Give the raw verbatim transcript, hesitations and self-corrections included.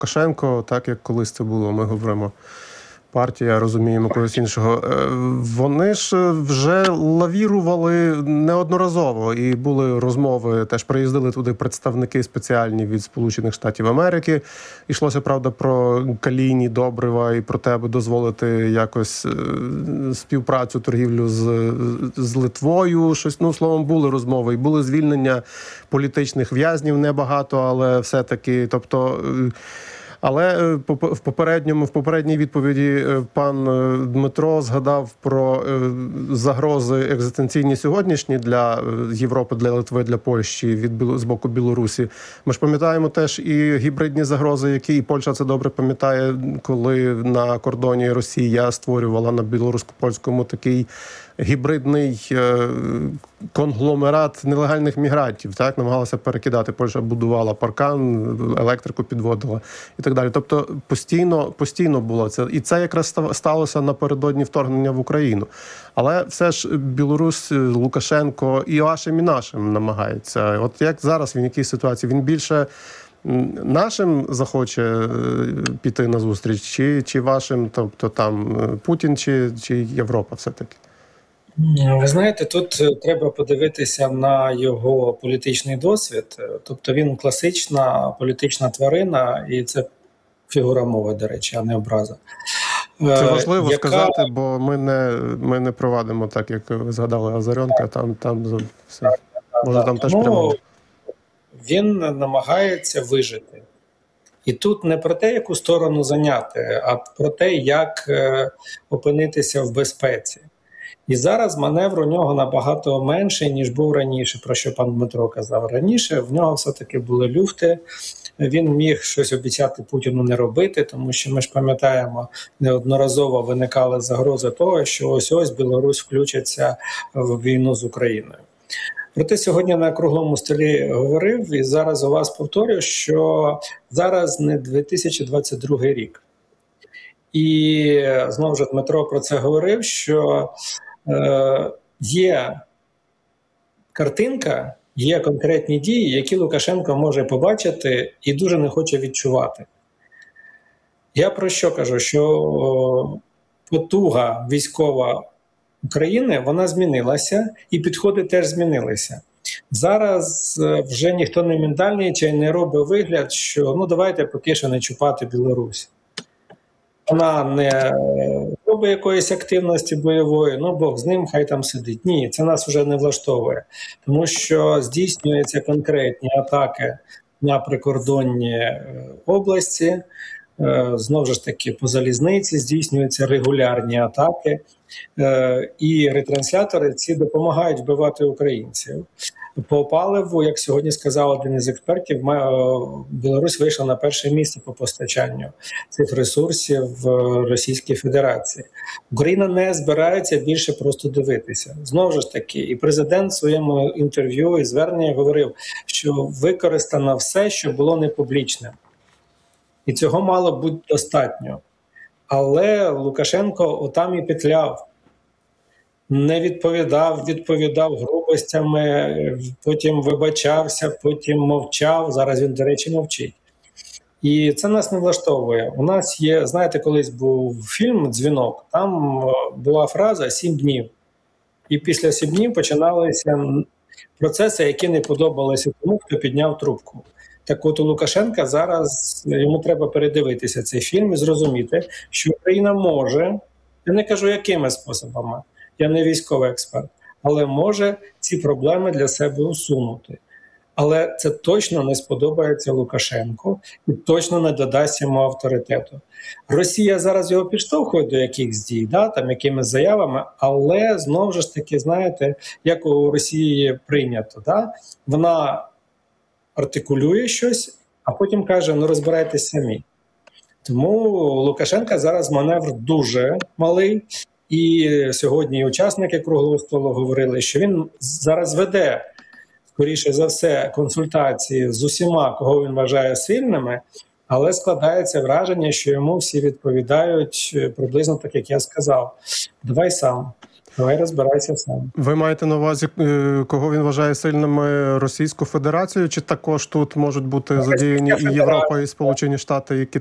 Лукашенко, так як колись це було, ми говоримо партія, розуміємо когось іншого. Вони ж вже лавірували неодноразово, і були розмови, теж приїздили туди представники спеціальні від Сполучених Штатів Америки. Ішлося, правда, про калійні добрива і про те, аби дозволити якось співпрацю, торгівлю з, з Литвою. Щось, ну, словом, були розмови. І були звільнення політичних в'язнів небагато, але все-таки, тобто... Але в попередньому, в попередній відповіді пан Дмитро згадав про загрози екзистенційні сьогоднішні для Європи, для Литви, для Польщі від з боку Білорусі. Ми ж пам'ятаємо теж і гібридні загрози, які і Польща це добре пам'ятає, коли на кордоні Росія створювала на білорусько-польському такий гібридний конгломерат нелегальних мігрантів, так, намагалася перекидати. Польща будувала паркан, електрику підводила і так далі. Тобто постійно, постійно було це. І це якраз сталося напередодні вторгнення в Україну. Але все ж Білорусь, Лукашенко і вашим, і нашим намагається. От як зараз він в якій ситуації? Він більше нашим захоче піти на зустріч, чи, чи вашим, тобто там Путін, чи, чи Європа все-таки? Ви знаєте, тут треба подивитися на його політичний досвід. Тобто він класична політична тварина, і це фігура мови, до речі, а не образа. Це важливо яка... сказати, бо ми не, ми не провадимо так, як ви згадали Азаренка, там, там все. Може, там теж прямо. Він намагається вижити. І тут не про те, яку сторону зайняти, а про те, як опинитися в безпеці. І зараз маневр у нього набагато менший, ніж був раніше, про що пан Дмитро казав. Раніше в нього все-таки були люфти, він міг щось обіцяти Путіну не робити, тому що ми ж пам'ятаємо, неодноразово виникали загрози того, що ось-ось Білорусь включиться в війну з Україною. Проте сьогодні на круглому столі говорив, і зараз у вас повторю, що зараз не дві тисячі двадцять другий рік. І знову ж Дмитро про це говорив, що е, є картинка, є конкретні дії, які Лукашенко може побачити і дуже не хоче відчувати. Я про що кажу? Що потуга військова України, вона змінилася, і підходи теж змінилися. Зараз вже ніхто не ментальний чи не робить вигляд, що ну давайте поки що не чіпати Білорусь. Вона не робить якоїсь активності бойової, ну Бог з ним, хай там сидить. Ні, це нас вже не влаштовує. Тому що здійснюються конкретні атаки на прикордонні області, знову ж таки по залізниці здійснюються регулярні атаки. І ретранслятори ці допомагають вбивати українців. По паливу, як сьогодні сказав один із експертів, Білорусь вийшла на перше місце по постачанню цих ресурсів в Російській Федерації. Україна не збирається більше просто дивитися. Знову ж таки, і президент в своєму інтерв'ю і зверненні говорив, що використано все, що було не публічним. І цього мало бути достатньо. Але Лукашенко отам і петляв. Не відповідав, відповідав грубостями, потім вибачався, потім мовчав. Зараз він, до речі, мовчить. І це нас не влаштовує. У нас є, знаєте, колись був фільм «Дзвінок», там була фраза «сім днів». І після сім днів починалися процеси, які не подобалися тому, хто підняв трубку. Так от у Лукашенка зараз йому треба передивитися цей фільм і зрозуміти, що Україна може, я не кажу якими способами, я не військовий експерт, але може ці проблеми для себе усунути. Але це точно не сподобається Лукашенку і точно не додасть йому авторитету. Росія зараз його підштовхує до якихось дій, да, там якимись заявами, але знову ж таки, знаєте, як у Росії прийнято, да? Вона артикулює щось, а потім каже, ну розбирайтесь самі. Тому Лукашенка зараз маневр дуже малий, і сьогодні учасники круглого столу говорили, що він зараз веде, скоріше за все, консультації з усіма, кого він вважає сильними, але складається враження, що йому всі відповідають приблизно так, як я сказав. Давай сам. Давай розбирайся сам. Ви маєте на увазі, е, кого він вважає сильними, Російську Федерацію, чи також тут можуть бути задіяні і Європа, і Сполучені Штати, і Китай?